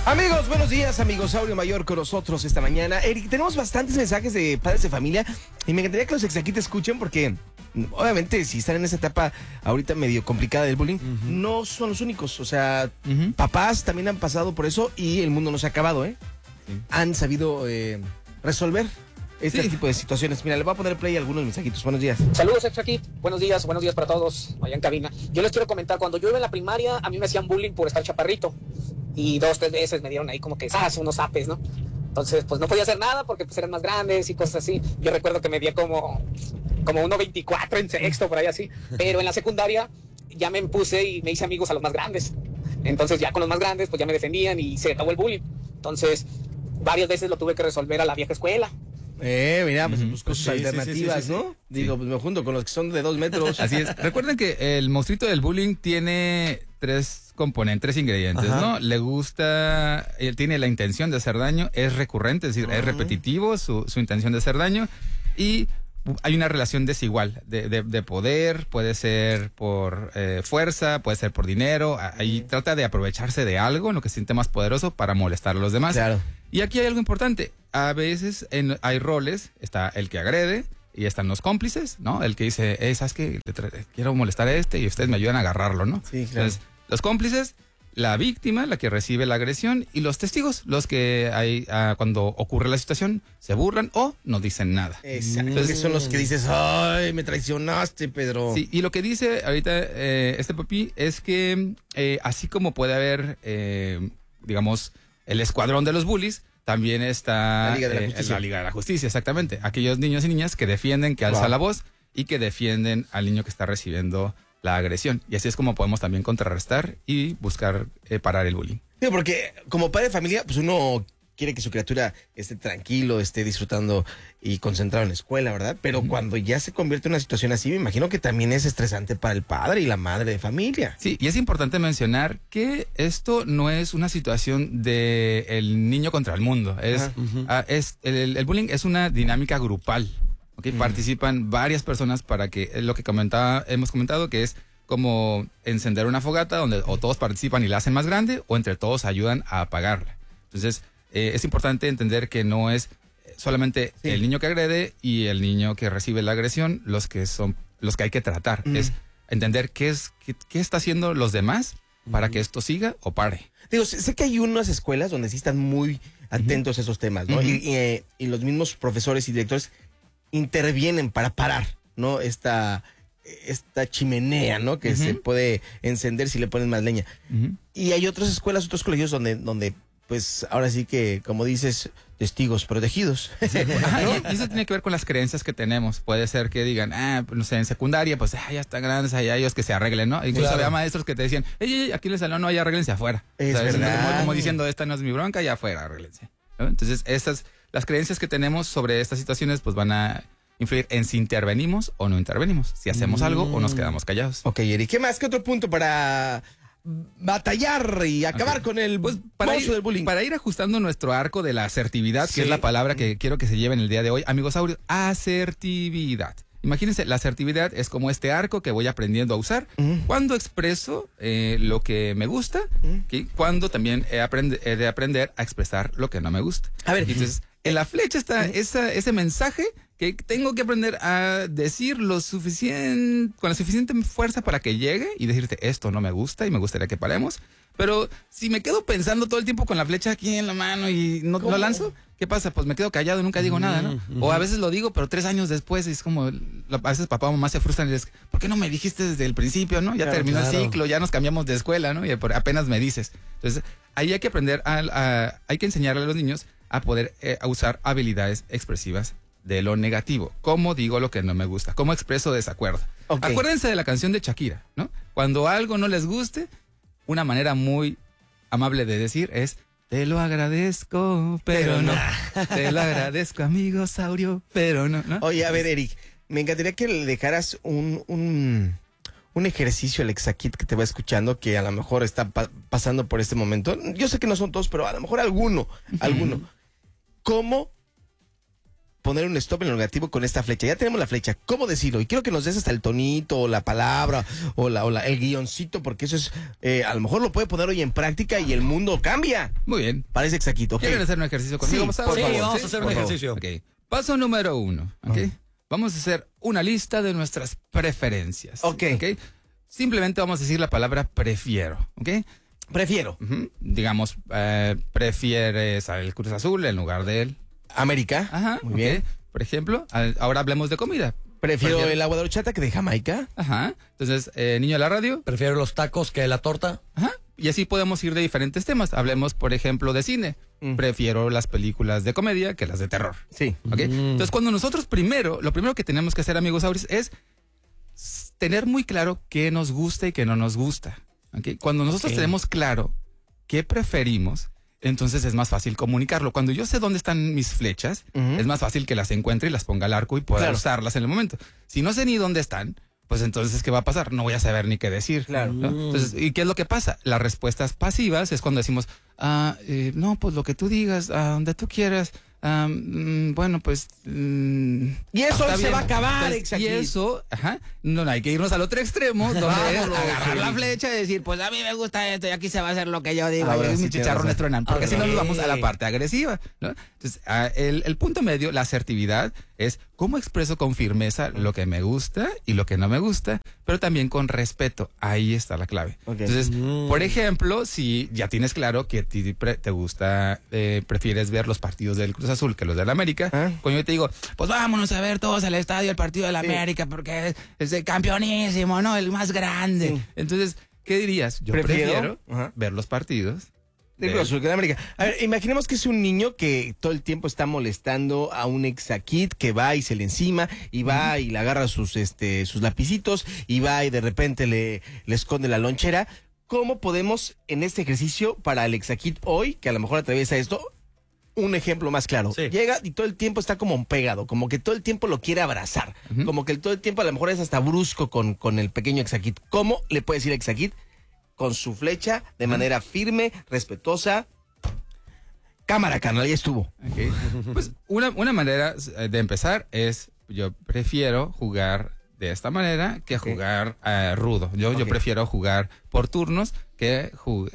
Amigos, buenos días, amigos. Saurio Mayor con nosotros esta mañana. Eric, tenemos bastantes mensajes de padres de familia y me encantaría que los ex aquí te escuchen porque obviamente si están en esa etapa ahorita medio complicada del bullying, no son los únicos. O sea, papás también han pasado por eso y el mundo no se ha acabado, ¿eh? Sí. Han sabido resolver este tipo de situaciones. Mira, le voy a poner play a algunos mensajitos. Buenos días. Saludos, Ex aquí. Buenos días para todos allá en cabina. Yo les quiero comentar, cuando yo iba en la primaria, a mí me hacían bullying por estar chaparrito. Y 2, 3 veces me dieron ahí como que, unos zapes, ¿no? Entonces, pues no podía hacer nada porque pues eran más grandes y cosas así. Yo recuerdo que me di como 1.24 en sexto, por ahí así. Pero en la secundaria ya me puse y me hice amigos a los más grandes. Entonces ya con los más grandes, pues ya me defendían y se acabó el bullying. Entonces, varias veces lo tuve que resolver a la vieja escuela. Mira, pues busco sus alternativas, ¿no? Sí. Digo, pues me junto con los que son de 2 metros. Así es. Recuerden que el monstruito del bullying tiene 3 componentes, 3 ingredientes, ¿no? Le gusta, él tiene la intención de hacer daño, es recurrente, es decir, es repetitivo su intención de hacer daño y hay una relación desigual de poder, puede ser por fuerza, puede ser por dinero, ahí trata de aprovecharse de algo en lo que se siente más poderoso para molestar a los demás. Claro. Y aquí hay algo importante, a veces hay roles, está el que agrede y están los cómplices, ¿no? El que dice, ¿sabes qué? Quiero molestar a este y ustedes me ayudan a agarrarlo, ¿no? Sí, claro. Entonces, los cómplices, la víctima, la que recibe la agresión, y los testigos, los que hay cuando ocurre la situación, se burlan o no dicen nada. Exacto. Entonces son los que dices, ay, me traicionaste, Pedro. Sí, y lo que dice ahorita este papi es que así como puede haber, digamos, el escuadrón de los bullies, también está la Liga de la Justicia. La Liga de la Justicia, exactamente. Aquellos niños y niñas que defienden, que alzan la voz y que defienden al niño que está recibiendo la agresión. Y así es como podemos también contrarrestar y buscar parar el bullying. Sí, porque como padre de familia, pues uno quiere que su criatura esté tranquilo, esté disfrutando y concentrado en la escuela, ¿verdad? Pero cuando ya se convierte en una situación así, me imagino que también es estresante para el padre y la madre de familia. Sí, y es importante mencionar que esto no es una situación de el niño contra el mundo. El bullying es una dinámica grupal. ¿Okay? Participan varias personas para que lo que hemos comentado, que es como encender una fogata donde o todos participan y la hacen más grande o entre todos ayudan a apagarla. Entonces, es importante entender que no es solamente el niño que agrede y el niño que recibe la agresión los que hay que tratar. Es entender qué está haciendo los demás para que esto siga o pare. Digo, sé que hay unas escuelas donde sí están muy atentos a esos temas, ¿no? Y los mismos profesores y directores intervienen para parar, ¿no? Esta chimenea, ¿no? Que se puede encender si le ponen más leña. Y hay otras escuelas, otros colegios donde pues ahora sí que, como dices, testigos protegidos. Sí. ¿No? Y eso tiene que ver con las creencias que tenemos. Puede ser que digan, no sé, en secundaria, pues ya están grandes, hay ellos que se arreglen, ¿no? Incluso había maestros que te decían, aquí en el salón no, ya arréglense afuera. Es ¿sabes? verdad. Como diciendo, esta no es mi bronca, ya afuera, arréglense. ¿No? Entonces, las creencias que tenemos sobre estas situaciones, pues van a influir en si intervenimos o no intervenimos, si hacemos algo o nos quedamos callados. Ok, Eric, ¿qué más? ¿Qué otro punto para batallar y acabar con el monstruo del bullying? Para ir ajustando nuestro arco de la asertividad, que es la palabra que quiero que se lleven el día de hoy, amigos Saurio, asertividad. Imagínense, la asertividad es como este arco que voy aprendiendo a usar cuando expreso lo que me gusta, cuando también he de aprender a expresar lo que no me gusta. A ver, entonces, en la flecha está ese mensaje que tengo que aprender a decir con la suficiente fuerza para que llegue y decirte, esto no me gusta y me gustaría que paremos. Pero si me quedo pensando todo el tiempo con la flecha aquí en la mano y no lo lanzo, ¿qué pasa? Pues me quedo callado y nunca digo nada, ¿no? O a veces lo digo, pero 3 años después es como, a veces papá o mamá se frustran y les, ¿por qué no me dijiste desde el principio, no? Ya terminó el ciclo, ya nos cambiamos de escuela, ¿no? Y apenas me dices. Entonces, ahí hay que aprender, hay que enseñarle a los niños a poder a usar habilidades expresivas de lo negativo. ¿Cómo digo lo que no me gusta? ¿Cómo expreso desacuerdo? Okay. Acuérdense de la canción de Shakira, ¿no? Cuando algo no les guste, una manera muy amable de decir es, te lo agradezco, pero no. Te lo agradezco, amigo Saurio, pero no, ¿no? Oye, a ver, Eric, me encantaría que le dejaras un ejercicio al Exakit que te va escuchando, que a lo mejor está pasando por este momento. Yo sé que no son todos, pero a lo mejor alguno. ¿Cómo poner un stop en lo negativo con esta flecha. Ya tenemos la flecha. ¿Cómo decirlo? Y quiero que nos des hasta el tonito, o la palabra, o el guioncito, porque eso es, a lo mejor lo puede poner hoy en práctica y el mundo cambia. Muy bien. Parece exactito. Okay. ¿Quieren hacer un ejercicio conmigo? Sí, por favor. Vamos a hacer un ejercicio. Okay. Paso número 1. ¿Okay? Vamos a hacer una lista de nuestras preferencias. Ok. Simplemente vamos a decir la palabra prefiero. ¿Ok? Prefiero. Digamos, prefieres al Cruz Azul en lugar del América. Ajá. Muy bien. Por ejemplo, ahora hablemos de comida. Prefiero el agua de horchata que de Jamaica. Ajá. Entonces, niño de la radio. Prefiero los tacos que la torta. Ajá. Y así podemos ir de diferentes temas. Hablemos, por ejemplo, de cine. Prefiero las películas de comedia que las de terror. Sí. ¿Ok? Entonces, cuando nosotros lo primero que tenemos que hacer, amigos Auris, es tener muy claro qué nos gusta y qué no nos gusta. ¿Ok? Cuando nosotros tenemos claro qué preferimos, entonces es más fácil comunicarlo. Cuando yo sé dónde están mis flechas, es más fácil que las encuentre y las ponga al arco y pueda usarlas en el momento. Si no sé ni dónde están, pues entonces, ¿qué va a pasar? No voy a saber ni qué decir. Claro. ¿No? Entonces, ¿y qué es lo que pasa? Las respuestas pasivas es cuando decimos, no, pues lo que tú digas, donde tú quieras. Bueno, pues... y eso se va a acabar, y eso, no hay que irnos al otro extremo, donde agarrar la flecha y decir, pues a mí me gusta esto y aquí se va a hacer lo que yo digo. Ahora Es sí mi chicharrón estruendan, porque si no nos vamos a la Ok. parte agresiva, ¿no? Entonces, el punto medio, la asertividad, es cómo expreso con firmeza lo que me gusta y lo que no me gusta, pero también con respeto. Ahí está la clave. Ok. Entonces, por ejemplo, si ya tienes claro que a ti te gusta, prefieres ver los partidos del Cruz Azul que los del América, cuando yo te digo, pues vámonos a ver todos al estadio el partido del América porque es el campeonísimo, ¿no? El más grande. Sí. Entonces, ¿qué dirías? Yo prefiero ver los partidos del Cruz Azul que de América. A ver, imaginemos que es un niño que todo el tiempo está molestando a un Exacit que va y se le encima y va y le agarra sus lapicitos y va y de repente le esconde la lonchera. ¿Cómo podemos en este ejercicio para el Exacit hoy, que a lo mejor atraviesa esto, un ejemplo más claro? Sí. Llega y todo el tiempo está como pegado, como que todo el tiempo lo quiere abrazar, como que todo el tiempo a lo mejor es hasta brusco con el pequeño Exacit. ¿Cómo le puede decir Exacit? Con su flecha, de manera firme, respetuosa. Cámara, canal, ya estuvo. Okay. Pues una manera de empezar es, yo prefiero jugar de esta manera que jugar rudo. Yo prefiero jugar por turnos que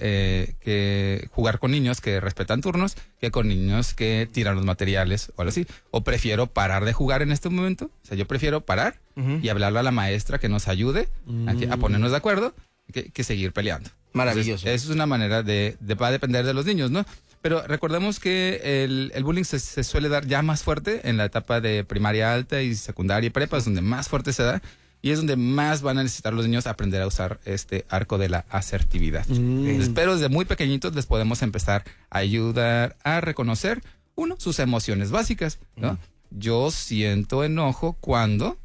jugar con niños que respetan turnos que con niños que tiran los materiales o algo así. O prefiero parar de jugar en este momento. O sea, yo prefiero parar y hablarle a la maestra que nos ayude a ponernos de acuerdo que seguir peleando. Maravilloso. Entonces, eso es una manera va a depender de los niños, ¿no? Pero recordemos que el bullying se suele dar ya más fuerte en la etapa de primaria alta y secundaria y prepa, es donde más fuerte se da y es donde más van a necesitar los niños aprender a usar este arco de la asertividad. Pero desde muy pequeñitos les podemos empezar a ayudar a reconocer, sus emociones básicas, ¿no? Yo siento enojo cuando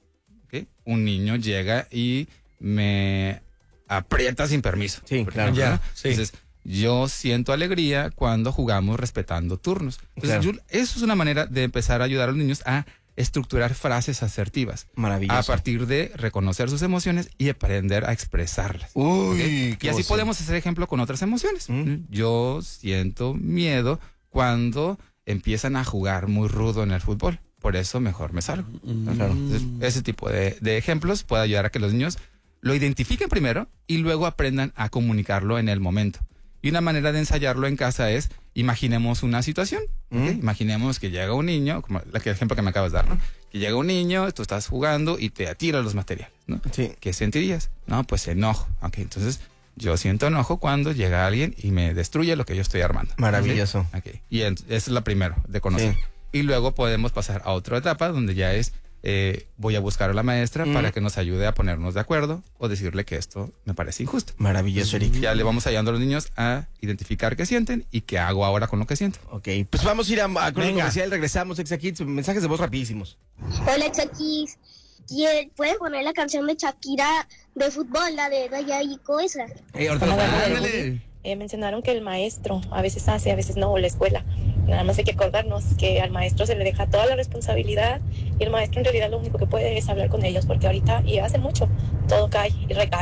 un niño llega y me aprieta sin permiso. Sí, claro. Ya, sí. Entonces, yo siento alegría cuando jugamos respetando turnos. Entonces, eso es una manera de empezar a ayudar a los niños a estructurar frases asertivas. Maravilloso. A partir de reconocer sus emociones y aprender a expresarlas. Uy, Y así podemos hacer ejemplo con otras emociones. Yo siento miedo cuando empiezan a jugar muy rudo en el fútbol. Por eso mejor me salgo. Claro. Entonces, ese tipo de ejemplos puede ayudar a que los niños lo identifiquen primero y luego aprendan a comunicarlo en el momento. Y una manera de ensayarlo en casa es, imaginemos una situación. Imaginemos que llega un niño, como el ejemplo que me acabas de dar, ¿no? Que llega un niño, tú estás jugando y te atira los materiales, ¿no? Sí. ¿Qué sentirías? No, pues enojo. Entonces, yo siento enojo cuando llega alguien y me destruye lo que yo estoy armando. Maravilloso. Y esa es la primera de conocer. Sí. Y luego podemos pasar a otra etapa donde ya es, voy a buscar a la maestra para que nos ayude a ponernos de acuerdo o decirle que esto me parece injusto. Maravilloso, Eric. Ya le vamos ayudando a los niños a identificar qué sienten y qué hago ahora con lo que siento. Ok, pues vamos a ir a corte comercial, regresamos, Exacit, mensajes de voz rapidísimos. Hola, Chakis. ¿Pueden poner la canción de Shakira de fútbol, la de Dayaiko esa? Ahorita lo ándale. Mencionaron que el maestro a veces hace, a veces no, o la escuela. Nada más hay que acordarnos que al maestro se le deja toda la responsabilidad y el maestro en realidad lo único que puede es hablar con ellos, porque ahorita y hace mucho todo cae y recae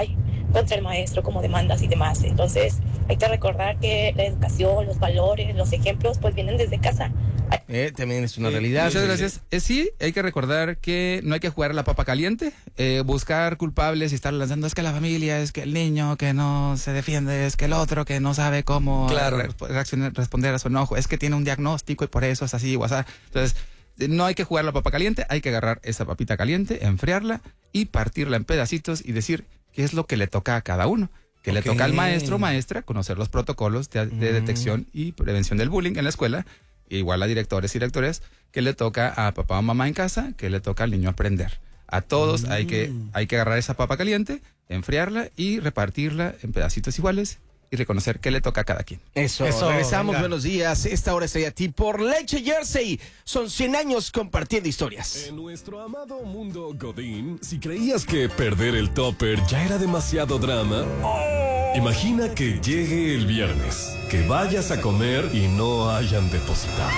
contra el maestro, como demandas y demás. Entonces hay que recordar que la educación, los valores, los ejemplos, pues vienen desde casa. También es una realidad. Muchas gracias. Sí, hay que recordar que no hay que jugar a la papa caliente, buscar culpables y estar lanzando, es que la familia, es que el niño que no se defiende, es que el otro que no sabe cómo responder a su enojo, es que tiene un diagnóstico y por eso es así, WhatsApp. Entonces, no hay que jugar a la papa caliente, hay que agarrar esa papita caliente, enfriarla y partirla en pedacitos y decir qué es lo que le toca a cada uno. Que le toca al maestro o maestra conocer los protocolos de detección y prevención del bullying en la escuela. Igual a directores y directoras, que le toca a papá o mamá en casa, que le toca al niño aprender. A todos hay que agarrar esa papa caliente, enfriarla y repartirla en pedacitos iguales y reconocer qué le toca a cada quien. Eso. Regresamos, venga. Buenos días. Esta hora estoy a ti por Leche Jersey. Son 100 años compartiendo historias. En nuestro amado mundo Godín, si creías que perder el topper ya era demasiado drama, imagina que llegue el viernes, que vayas a comer y no hayan depositado.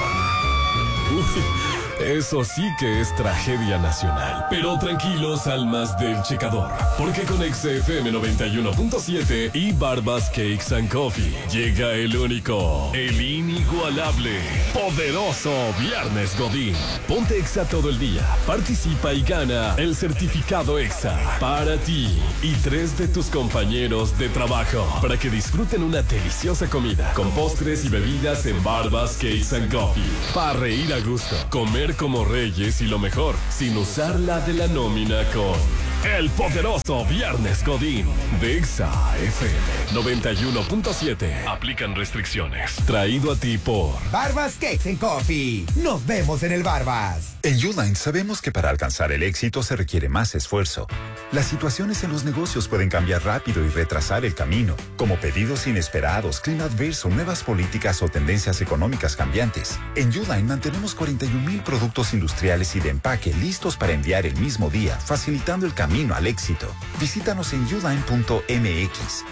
Eso sí que es tragedia nacional. Pero tranquilos, almas del checador, porque con XFM 91.7 y Barbas Cakes and Coffee llega el único, el inigualable, poderoso Viernes Godín. Ponte Exa todo el día, participa y gana el certificado Exa para ti y 3 de tus compañeros de trabajo, para que disfruten una deliciosa comida con postres y bebidas en Barbas Cakes and Coffee. Para reír a gusto, comer como reyes y lo mejor, sin usar la de la nómina, con el poderoso Viernes Godín de Exa FM 91.7. Aplican restricciones. Traído a ti por Barbas Cakes and Coffee. Nos vemos en el Barbas. En Uline sabemos que para alcanzar el éxito se requiere más esfuerzo. Las situaciones en los negocios pueden cambiar rápido y retrasar el camino, como pedidos inesperados, clima adverso, nuevas políticas o tendencias económicas cambiantes. En Uline mantenemos 41,000 productos industriales y de empaque listos para enviar el mismo día, facilitando el camino al éxito. Visítanos en uline.mx,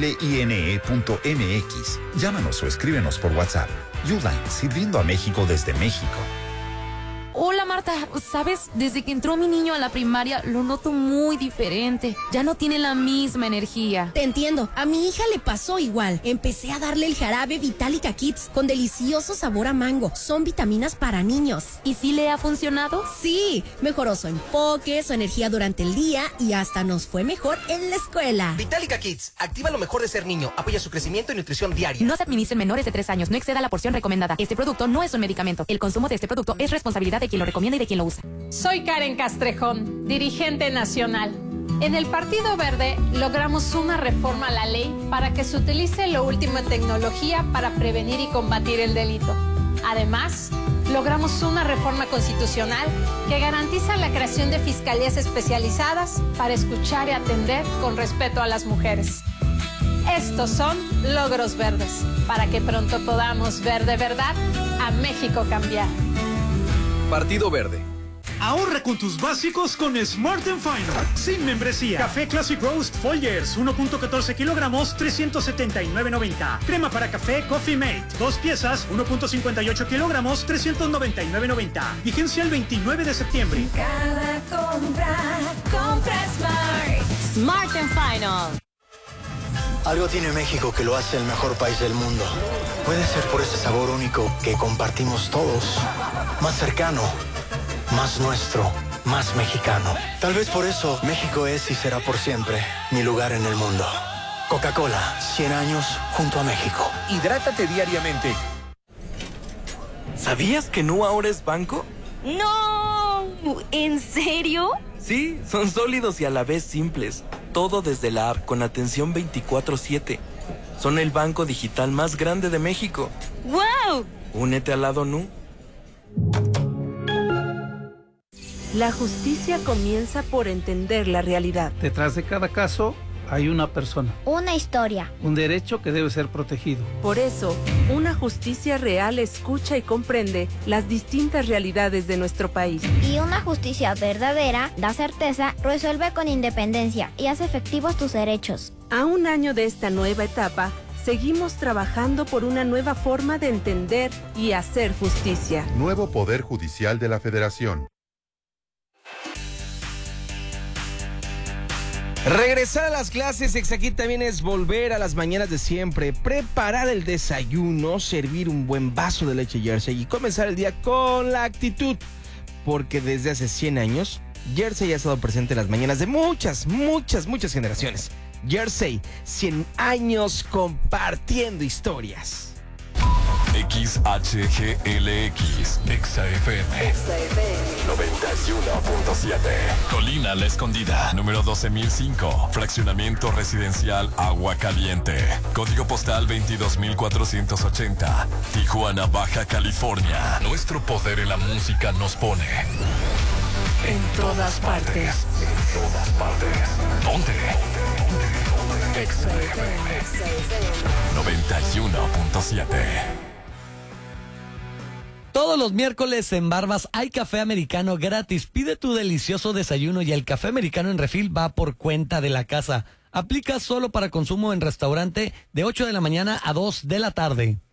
uline.mx. Llámanos o escríbenos por WhatsApp. Uline, sirviendo a México desde México. Hola Marta, ¿sabes? Desde que entró mi niño a la primaria lo noto muy diferente. Ya no tiene la misma energía. Te entiendo, a mi hija le pasó igual. Empecé a darle el jarabe Vitalica Kids con delicioso sabor a mango. Son vitaminas para niños. ¿Y sí le ha funcionado? Sí, mejoró su enfoque, su energía durante el día y hasta nos fue mejor en la escuela. Vitalica Kids, activa lo mejor de ser niño, apoya su crecimiento y nutrición diaria. No se administren menores de 3 años, no exceda la porción recomendada. Este producto no es un medicamento. El consumo de este producto es responsabilidad de quien lo recomienda y de quien lo usa. Soy Karen Castrejón, dirigente nacional. En el Partido Verde logramos una reforma a la ley para que se utilice lo último en tecnología para prevenir y combatir el delito. Además, logramos una reforma constitucional que garantiza la creación de fiscalías especializadas para escuchar y atender con respeto a las mujeres. Estos son logros verdes, para que pronto podamos ver de verdad a México cambiar. Partido Verde. Ahorra con tus básicos con Smart & Final. Sin membresía. Café Classic Roast Folgers, 1.14 kilogramos, 379.90. Crema para café Coffee Mate, 2 piezas, 1.58 kilogramos, 399.90. Vigencia el 29 de septiembre. Cada compra Smart. Smart & Final. Algo tiene México que lo hace el mejor país del mundo. Puede ser por ese sabor único que compartimos todos. Más cercano, más nuestro, más mexicano. Tal vez por eso México es y será por siempre mi lugar en el mundo. Coca-Cola, 100 años junto a México. Hidrátate diariamente. ¿Sabías que Nu ahora es banco? ¡No! ¿En serio? Sí, son sólidos y a la vez simples. Todo desde la app con atención 24/7. Son el banco digital más grande de México. ¡Wow! Únete al lado Nu. La justicia comienza por entender la realidad. Detrás de cada caso hay una persona. Una historia. Un derecho que debe ser protegido. Por eso, una justicia real escucha y comprende las distintas realidades de nuestro país. Y una justicia verdadera da certeza, resuelve con independencia y hace efectivos tus derechos. A un año de esta nueva etapa, seguimos trabajando por una nueva forma de entender y hacer justicia. Nuevo Poder Judicial de la Federación. Regresar a las clases, aquí también es volver a las mañanas de siempre, preparar el desayuno, servir un buen vaso de leche Jersey y comenzar el día con la actitud. Porque desde hace 100 años, Jersey ha estado presente en las mañanas de muchas generaciones. Jersey, 100 años compartiendo historias. XHGLX, XFM 91.7. Colina La Escondida, número 12.005. Fraccionamiento residencial Agua Caliente. Código postal 22.480. Tijuana, Baja California. Nuestro poder en la música nos pone en todas partes. En todas partes. ¿Dónde? XFM 91.7. Todos los miércoles en Barbas hay café americano gratis. Pide tu delicioso desayuno y el café americano en refil va por cuenta de la casa. Aplica solo para consumo en restaurante de 8 de la mañana a 2 de la tarde.